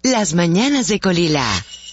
Las mañanas de Colila.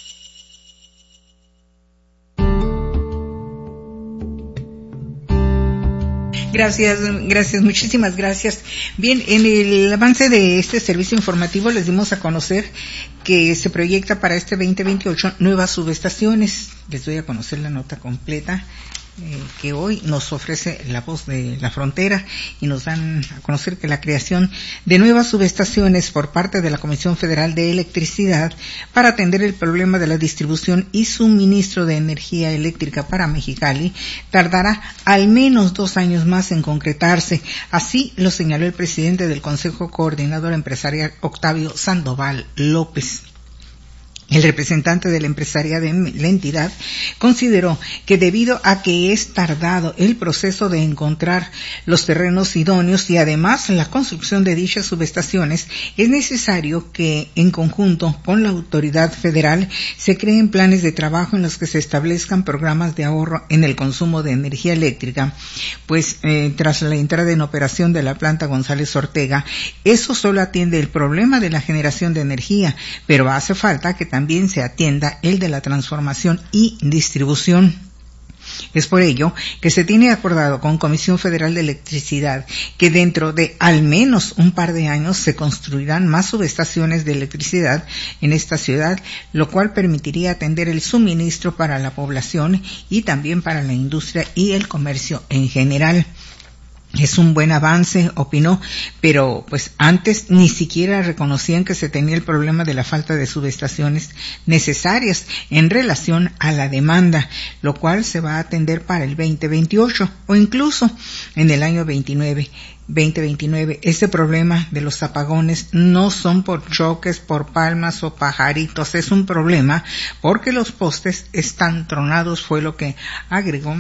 Gracias, muchísimas gracias. Bien, en el avance de este servicio informativo les dimos a conocer que se proyecta para este 2028 nuevas subestaciones. Les doy a conocer la nota completa que hoy nos ofrece La Voz de la Frontera, y nos dan a conocer que la creación de nuevas subestaciones por parte de la Comisión Federal de Electricidad para atender el problema de la distribución y suministro de energía eléctrica para Mexicali tardará al menos 2 años más en concretarse. Así lo señaló el presidente del Consejo Coordinador Empresarial, Octavio Sandoval López. El representante del empresariado de la entidad consideró que debido a que es tardado el proceso de encontrar los terrenos idóneos y además la construcción de dichas subestaciones, es necesario que en conjunto con la autoridad federal se creen planes de trabajo en los que se establezcan programas de ahorro en el consumo de energía eléctrica, pues tras la entrada en operación de la planta González Ortega, eso solo atiende el problema de la generación de energía, pero hace falta que también se atienda el de la transformación y distribución. Es por ello que se tiene acordado con Comisión Federal de Electricidad que dentro de al menos un par de años se construirán más subestaciones de electricidad en esta ciudad, lo cual permitiría atender el suministro para la población y también para la industria y el comercio en general. Es un buen avance, opinó, pero pues antes ni siquiera reconocían que se tenía el problema de la falta de subestaciones necesarias en relación a la demanda, lo cual se va a atender para el 2028 o incluso en el año 2029. Este problema de los apagones no son por choques, por palmas o pajaritos, es un problema porque los postes están tronados, fue lo que agregó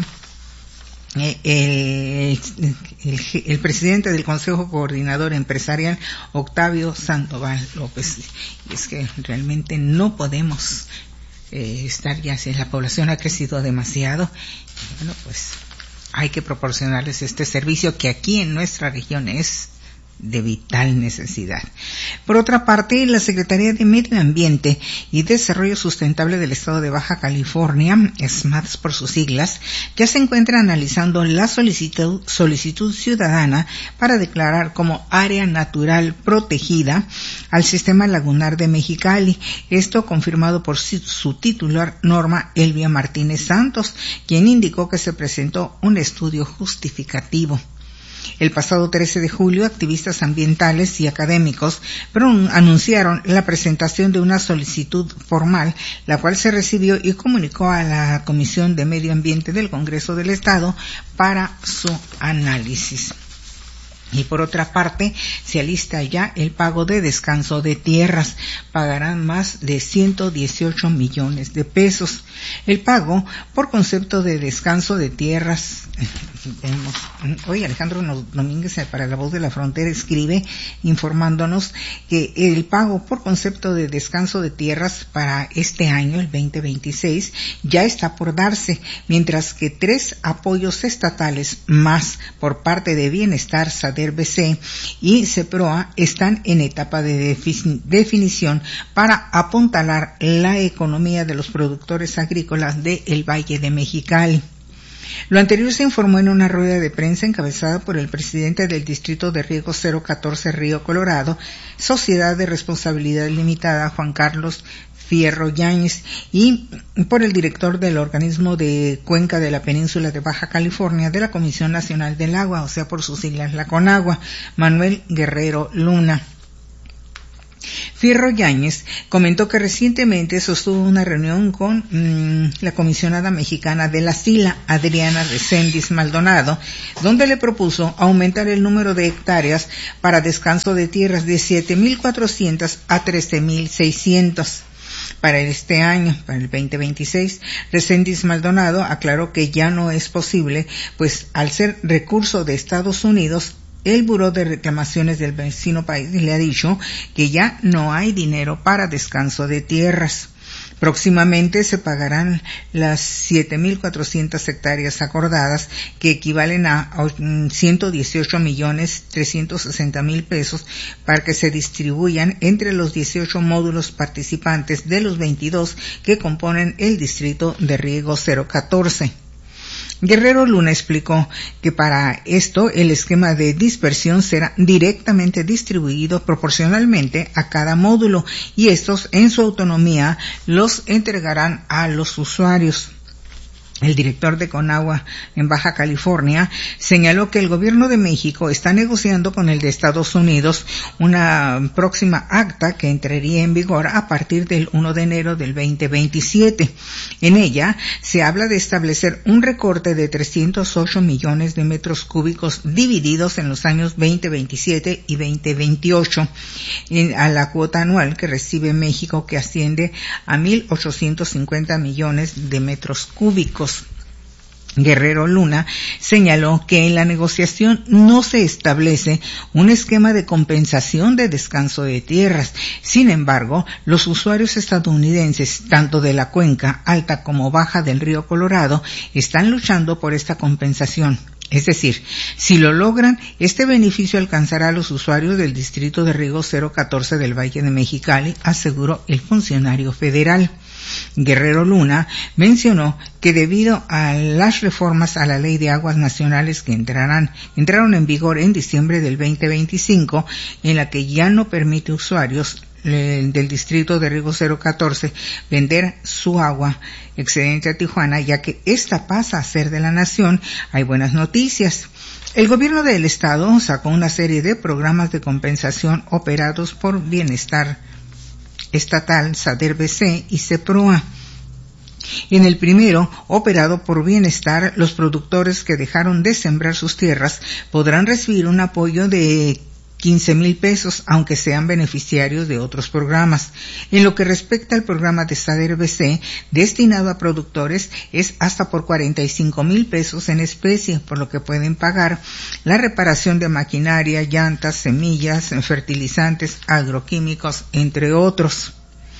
el presidente del Consejo Coordinador Empresarial, Octavio Sandoval López. Y es que realmente no podemos estar ya, si la población ha crecido demasiado, bueno, pues hay que proporcionarles este servicio que aquí en nuestra región es de vital necesidad. Por otra parte, la Secretaría de Medio Ambiente y Desarrollo Sustentable del Estado de Baja California, SMATS por sus siglas, ya se encuentra analizando la solicitud ciudadana para declarar como área natural protegida al sistema lagunar de Mexicali. Esto confirmado por su titular, Norma Elvia Martínez Santos, quien indicó que se presentó un estudio justificativo. El pasado 13 de julio, activistas ambientales y académicos anunciaron la presentación de una solicitud formal, la cual se recibió y comunicó a la Comisión de Medio Ambiente del Congreso del Estado para su análisis. Y por otra parte, se alista ya el pago de descanso de tierras. Pagarán más de 118 millones de pesos. El pago por concepto de descanso de tierras. Hoy Alejandro Domínguez para La Voz de la Frontera escribe informándonos que el pago por concepto de descanso de tierras para este año, el 2026, ya está por darse, mientras que 3 apoyos estatales más por parte de Bienestar, SADER BC y CEPROA están en etapa de definición para apuntalar la economía de los productores agrícolas del Valle de Mexicali. Lo anterior se informó en una rueda de prensa encabezada por el presidente del Distrito de Riego 014 Río Colorado, Sociedad de Responsabilidad Limitada, Juan Carlos Fierro Yáñez, y por el director del organismo de Cuenca de la Península de Baja California de la Comisión Nacional del Agua, o sea, por sus siglas la CONAGUA, Manuel Guerrero Luna. Fierro Yáñez comentó que recientemente sostuvo una reunión con la comisionada mexicana de la SILA, Adriana Reséndiz Maldonado, donde le propuso aumentar el número de hectáreas para descanso de tierras de 7,400 a 13,600. Para este año, para el 2026, Reséndiz Maldonado aclaró que ya no es posible, pues al ser recurso de Estados Unidos, el Buró de Reclamaciones del vecino país le ha dicho que ya no hay dinero para descanso de tierras. Próximamente se pagarán las 7.400 hectáreas acordadas, que equivalen a 118.360.000 pesos, para que se distribuyan entre los 18 módulos participantes de los 22 que componen el distrito de riego 014. Guerrero Luna explicó que para esto el esquema de dispersión será directamente distribuido proporcionalmente a cada módulo, y estos en su autonomía los entregarán a los usuarios. El director de Conagua en Baja California señaló que el gobierno de México está negociando con el de Estados Unidos una próxima acta que entraría en vigor a partir del 1 de enero del 2027. En ella se habla de establecer un recorte de 308 millones de metros cúbicos divididos en los años 2027 y 2028 a la cuota anual que recibe México, que asciende a 1.850 millones de metros cúbicos. Guerrero Luna señaló que en la negociación no se establece un esquema de compensación de descanso de tierras. Sin embargo, los usuarios estadounidenses, tanto de la cuenca alta como baja del río Colorado, están luchando por esta compensación. Es decir, si lo logran, este beneficio alcanzará a los usuarios del distrito de riego 014 del Valle de Mexicali, aseguró el funcionario federal. Guerrero Luna mencionó que debido a las reformas a la Ley de Aguas Nacionales que entraron en vigor en diciembre del 2025, en la que ya no permite usuarios del distrito de riego 014 vender su agua excedente a Tijuana, ya que esta pasa a ser de la nación, hay buenas noticias. El gobierno del estado sacó una serie de programas de compensación operados por Bienestar Estatal, SADER-BC y CEPROA. En el primero, operado por Bienestar, los productores que dejaron de sembrar sus tierras podrán recibir un apoyo de 15,000 pesos, aunque sean beneficiarios de otros programas. En lo que respecta al programa de SADER-BC, destinado a productores, es hasta por 45,000 pesos en especie, por lo que pueden pagar la reparación de maquinaria, llantas, semillas, fertilizantes, agroquímicos, entre otros.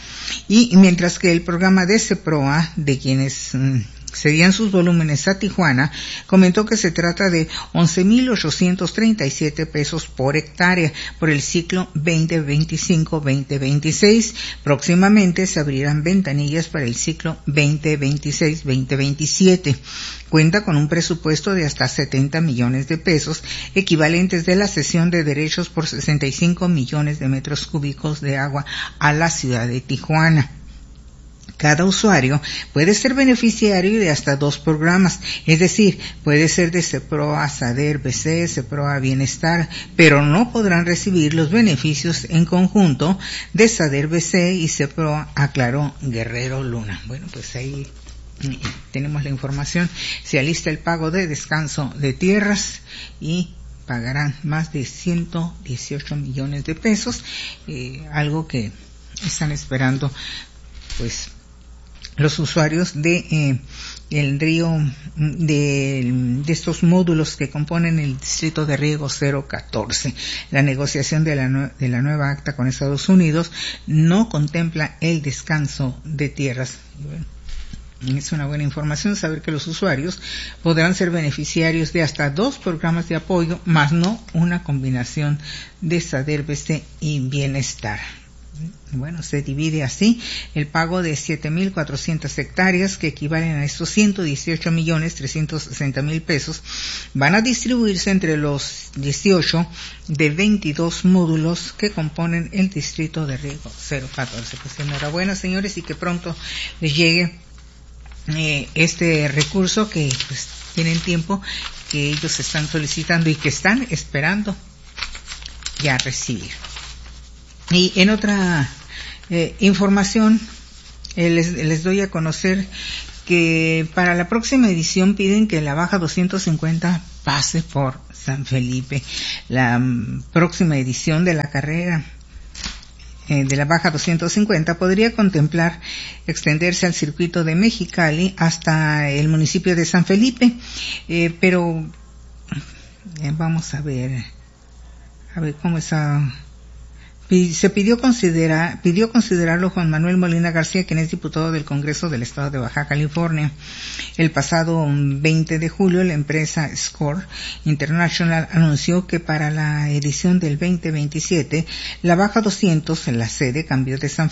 Y mientras que el programa de CEPROA, de quienes cedían sus volúmenes a Tijuana, comentó que se trata de 11,837 pesos por hectárea por el ciclo 2025-2026. Próximamente se abrirán ventanillas para el ciclo 2026-2027. Cuenta con un presupuesto de hasta 70 millones de pesos, equivalentes de la cesión de derechos por 65 millones de metros cúbicos de agua a la ciudad de Tijuana. Cada usuario puede ser beneficiario de hasta 2 programas, es decir, puede ser de CEPROA, SADER-BC, CEPROA Bienestar, pero no podrán recibir los beneficios en conjunto de SADER-BC y CEPROA, aclaró Guerrero Luna. Bueno, pues ahí tenemos la información. Se alista el pago de descanso de tierras y pagarán más de 118 millones de pesos, algo que están esperando pues los usuarios de el río de estos módulos que componen el distrito de riego 014. La negociación de la nueva acta con Estados Unidos no contempla el descanso de tierras. Bueno, es una buena información saber que los usuarios podrán ser beneficiarios de hasta 2 programas de apoyo, más no una combinación de SADER-BC y Bienestar. Bueno, se divide así el pago de 7.400 hectáreas, que equivalen a estos 118.360.000 pesos. Van a distribuirse entre los 18 de 22 módulos que componen el distrito de riego 014. Pues enhorabuena, señores, y que pronto les llegue este recurso que pues tienen tiempo que ellos están solicitando y que están esperando ya recibir. Y en otra información les doy a conocer que para la próxima edición piden que la Baja 250 pase por San Felipe. La próxima edición de la carrera de la Baja 250 podría contemplar extenderse al circuito de Mexicali hasta el municipio de San Felipe, pero vamos a ver. A ver cómo está. Se pidió considerarlo Juan Manuel Molina García, quien es diputado del Congreso del Estado de Baja California. El pasado 20 de julio, la empresa Score International anunció que para la edición del 2027, la Baja 200, en la sede, cambió de San